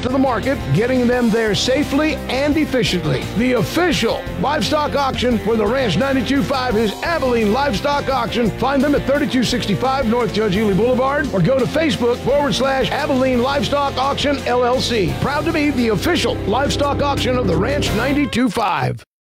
to the market, getting them there safely and efficiently. The official livestock auction for the Ranch 92.5 is Abilene Livestock Auction. Find them at 3265 North Judge Ely Boulevard or go to Facebook/Abilene Livestock Auction LLC. Proud to be the official livestock auction of the Ranch 92.5.